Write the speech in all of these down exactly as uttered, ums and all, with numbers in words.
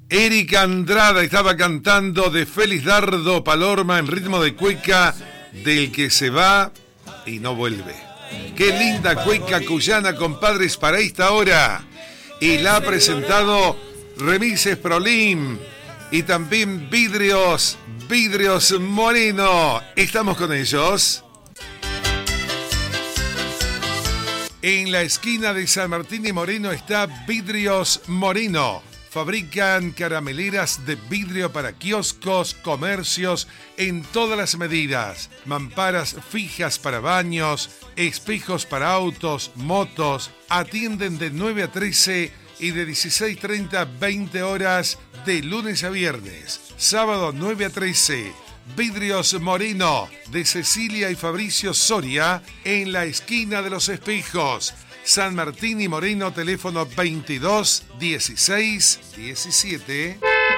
Erika Andrada estaba cantando de Félix Dardo Palorma en ritmo de cueca del que se va y no vuelve. Qué linda cueca cuyana, compadres, para esta hora. Y la ha presentado Remises Prolín y también Vidrios, Vidrios Moreno. Estamos con ellos. En la esquina de San Martín y Moreno está Vidrios Moreno. Fabrican carameleras de vidrio para kioscos, comercios, en todas las medidas. Mamparas fijas para baños, espejos para autos, motos. Atienden de nueve a trece y de dieciséis treinta a veinte horas de lunes a viernes. Sábado nueve a trece. Vidrios Moreno de Cecilia y Fabricio Soria en la esquina de los espejos. San Martín y Moreno, teléfono veintidós dieciséis diecisiete.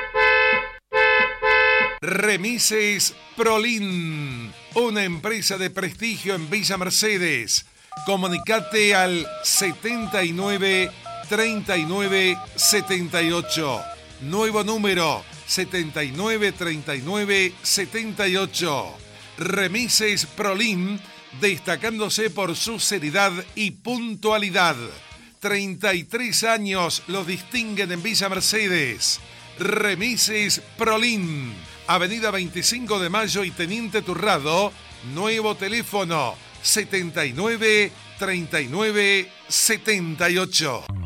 Remises Prolín, una empresa de prestigio en Villa Mercedes. Comunicate al setenta y nueve treinta y nueve setenta y ocho. Nuevo número setenta y nueve treinta y nueve setenta y ocho. Remises Prolín, destacándose por su seriedad y puntualidad. treinta y tres años los distinguen en Villa Mercedes. Remises Prolín, Avenida veinticinco de Mayo y Teniente Turrado. Nuevo teléfono setenta y nueve treinta y nueve setenta y ocho.